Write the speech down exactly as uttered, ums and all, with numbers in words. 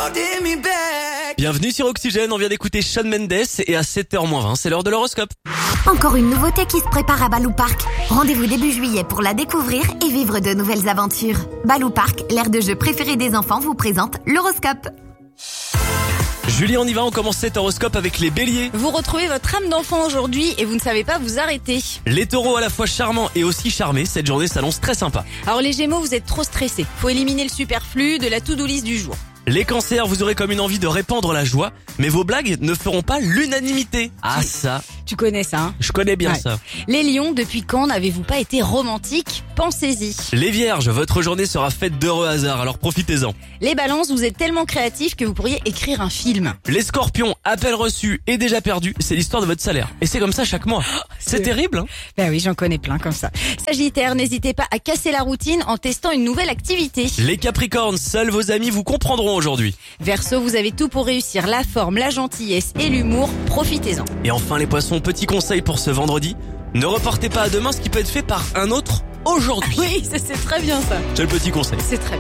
Bienvenue sur Oxygène, on vient d'écouter Shawn Mendes et à sept heures moins vingt, c'est l'heure de l'horoscope. Encore une nouveauté qui se prépare à Balou Park. Rendez-vous début juillet pour la découvrir et vivre de nouvelles aventures. Balou Park, l'aire de jeu préférée des enfants, vous présente l'horoscope. Julie, on y va, on commence cet horoscope avec les béliers. Vous retrouvez votre âme d'enfant aujourd'hui et vous ne savez pas vous arrêter. Les taureaux à la fois charmants et aussi charmés, cette journée s'annonce très sympa. Alors les gémeaux, vous êtes trop stressés. Faut éliminer le superflu de la to-do list du jour. Les cancers, vous aurez comme une envie de répandre la joie, mais vos blagues ne feront pas l'unanimité. Ah ça, Tu connais ça, hein? je connais bien Ouais. ça. Les lions, depuis quand n'avez-vous pas été romantique? Pensez-y. Les vierges, votre journée sera faite d'heureux hasards, alors profitez-en. Les balances, vous êtes tellement créatifs que vous pourriez écrire un film. Les scorpions, appel reçu et déjà perdu, c'est l'histoire de votre salaire. Et c'est comme ça chaque mois. C'est c'est- terrible, hein? Ben oui, j'en connais plein comme ça. Sagittaire, n'hésitez pas à casser la routine en testant une nouvelle activité. Les capricornes, seuls vos amis vous comprendront aujourd'hui. Verseau, vous avez tout pour réussir, la forme, la gentillesse et l'humour, profitez-en. Et enfin les poissons, petit conseil pour ce vendredi, ne reportez pas à demain ce qui peut être fait par un autre aujourd'hui. Oui, ça, c'est très bien ça. C'est le petit conseil. C'est très bien.